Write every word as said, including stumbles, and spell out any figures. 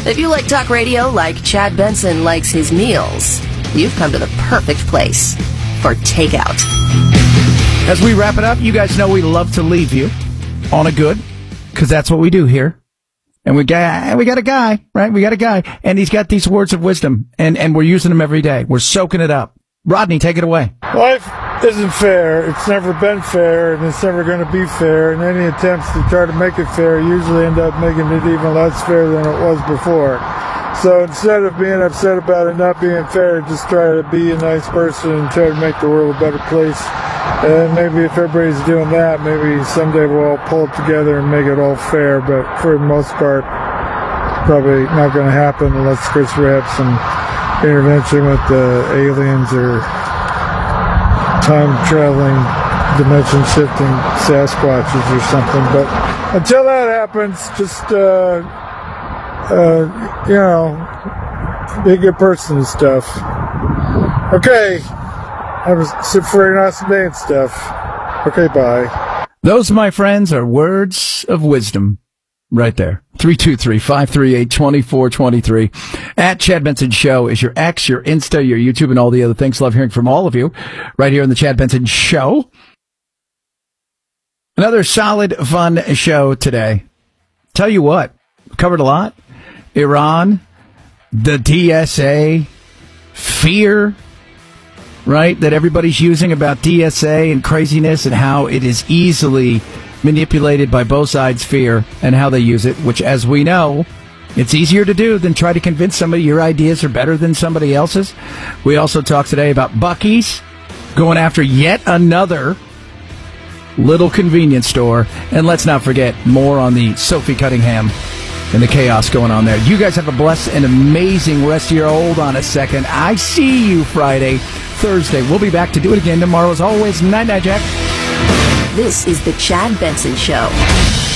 If you like talk radio like Chad Benson likes his meals, you've come to the perfect place for takeout. As we wrap it up, you guys know we love to leave you on a good, because that's what we do here. And we got, we got a guy, right? We got a guy, and he's got these words of wisdom, and, and we're using them every day. We're soaking it up. Rodney, take it away. Life isn't fair. It's never been fair, and it's never going to be fair. And any attempts to try to make it fair usually end up making it even less fair than it was before. So instead of being upset about it not being fair, just try to be a nice person and try to make the world a better place. And maybe if everybody's doing that, maybe someday we'll all pull it together and make it all fair. But for the most part, probably not going to happen unless, of course, we have some intervention with the aliens or time-traveling, dimension-shifting Sasquatches or something. But until that happens, just, uh, uh, you know, be a good person and stuff. Okay. Have a super awesome day and stuff. Okay, bye. Those, my friends, are words of wisdom right there. three two three, five three eight, two four two three. At Chad Benson Show is your X, your Insta, your YouTube, and all the other things. Love hearing from all of you right here on the Chad Benson Show. Another solid, fun show today. Tell you what, covered a lot. Iran, the D S A, fear, right, that everybody's using about D S A and craziness and how it is easily manipulated by both sides' fear and how they use it, which, as we know, it's easier to do than try to convince somebody your ideas are better than somebody else's. We also talked today about Buc-ee's going after yet another little convenience store. And let's not forget, more on the Sophie Cunningham and the chaos going on there. You guys have a blessed and amazing rest of your... Hold on a second. I see you Friday, Thursday. We'll be back to do it again tomorrow. As always, night-night, Jack. This is the Chad Benson Show.